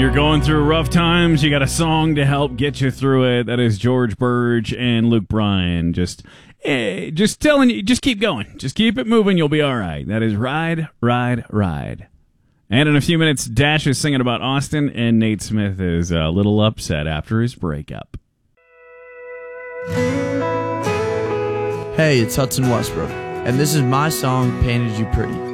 You're going through rough times, you got a song to help get you through it. That is George Burge and Luke Bryan. Just telling you, just keep going. Just keep it moving, you'll be all right. That is Ride, Ride, Ride. And in a few minutes, Dash is singing about Austin, and Nate Smith is a little upset after his breakup. Hey, it's Hudson Westbrook, and this is my song, Painted You Pretty.